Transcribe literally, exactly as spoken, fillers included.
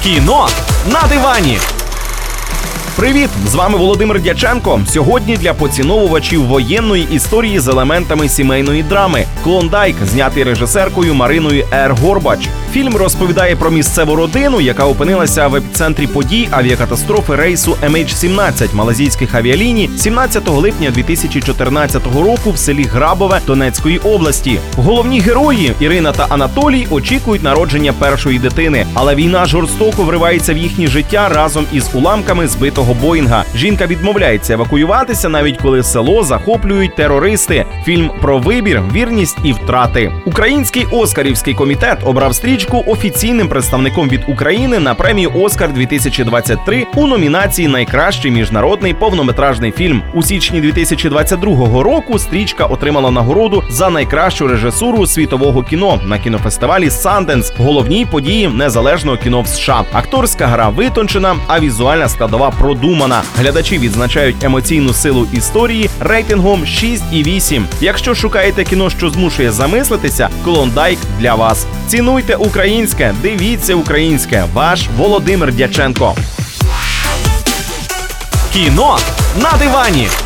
Кіно на дивані. Привіт! З вами Володимир Дяченко. Сьогодні для поціновувачів воєнної історії з елементами сімейної драми «Клондайк», знятий режисеркою Мариною Р. Горбач. Фільм розповідає про місцеву родину, яка опинилася в епіцентрі подій авіакатастрофи рейсу Ем Ейч сімнадцять малазійських авіаліній сімнадцятого липня дві тисячі чотирнадцятого року в селі Грабове Донецької області. Головні герої Ірина та Анатолій очікують народження першої дитини, але війна жорстоко вривається в їхнє життя разом із уламками збитого Боїнга. Жінка відмовляється евакуюватися, навіть коли село захоплюють терористи. Фільм про вибір, вірність і втрати. Український Оскарівський комітет обрав стрічку офіційним представником від України на премію «Оскар дві тисячі двадцять три» у номінації «Найкращий міжнародний повнометражний фільм». У січні дві тисячі двадцять другого року стрічка отримала нагороду за найкращу режисуру світового кіно на кінофестивалі «Санденс», головній події незалежного кіно в США. Акторська гра витончена, а візуальна складова продумана. Глядачі відзначають емоційну силу історії рейтингом шість і вісім. Якщо шукаєте кіно, що змушує замислитися, «Клондайк» для вас. Цінуйте українське, дивіться українське. Ваш Володимир Дяченко. Кіно на дивані.